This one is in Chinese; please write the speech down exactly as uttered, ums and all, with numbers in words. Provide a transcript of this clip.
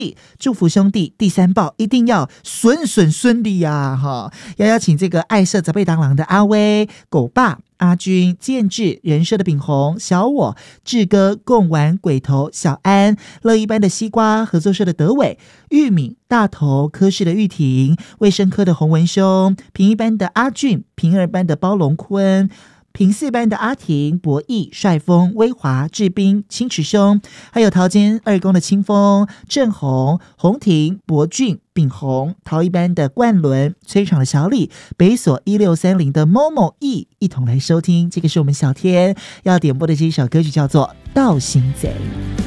祝福兄弟第三报一定要顺顺顺利啊！哈，要邀请这个爱社杂贝当郎的阿威、狗爸、阿军、建志、人设的炳宏、小我、志哥、贡丸、鬼头、小安、乐一班的西瓜、合作社的德伟、玉敏、大头、科室的玉婷、卫生科的洪文兄、平一班的阿俊、平二班的包龙坤、平四班的阿婷、博弈、帅峰、威华、志斌、青池兄，还有桃间二宫的清风、郑红、洪婷、博俊、炳宏，桃一班的冠伦、崔场的小李、北所一六三零的某某义，一同来收听。这个是我们小天要点播的这一首歌曲，叫做《盗心贼》。